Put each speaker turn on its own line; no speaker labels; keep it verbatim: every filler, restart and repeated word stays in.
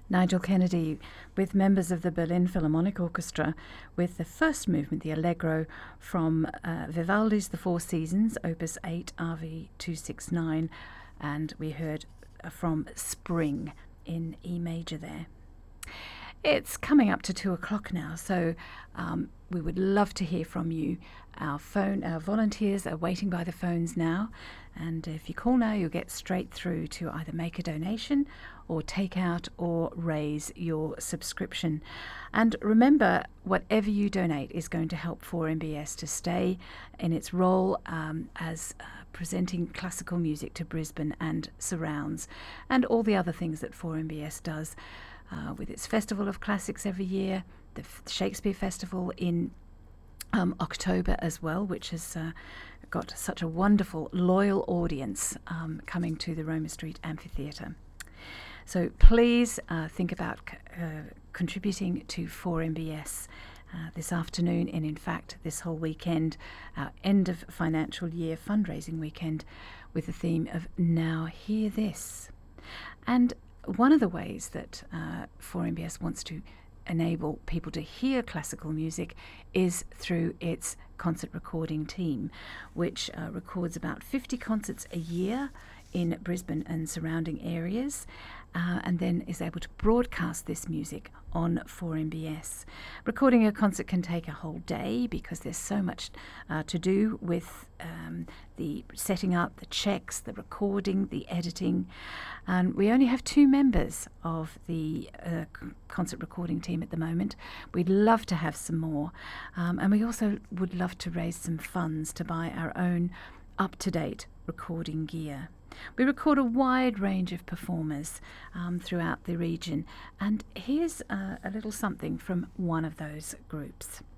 Nigel Kennedy with members of the Berlin Philharmonic Orchestra with the first movement, the Allegro, from uh, Vivaldi's The Four Seasons, Opus eight, R V two sixty-nine, and we heard from Spring in E major there. It's coming up to two o'clock now, so um, we would love to hear from you. Our phone, our volunteers are waiting by the phones now, and if you call now, you'll get straight through to either make a donation or take out or raise your subscription. And remember, whatever you donate is going to help four M B S to stay in its role um, as uh, presenting classical music to Brisbane and surrounds, and all the other things that four M B S does. Uh, with its Festival of Classics every year, the F- Shakespeare Festival in um, October as well, which has uh, got such a wonderful, loyal audience um, coming to the Roma Street Amphitheatre. So please uh, think about c- uh, contributing to four M B S uh, this afternoon, and in fact this whole weekend, our end of financial year fundraising weekend, with the theme of Now Hear This. And one of the ways that uh, four M B S wants to enable people to hear classical music is through its concert recording team, which uh, records about fifty concerts a year in Brisbane and surrounding areas, uh, and then is able to broadcast this music on four M B S. Recording a concert can take a whole day because there's so much uh, to do with um, the setting up, the checks, the recording, the editing. And we only have two members of the uh, concert recording team at the moment. We'd love to have some more. Um, and we also would love to raise some funds to buy our own up-to-date recording gear. We record a wide range of performers um, throughout the region, and here's uh, a little something from one of those groups.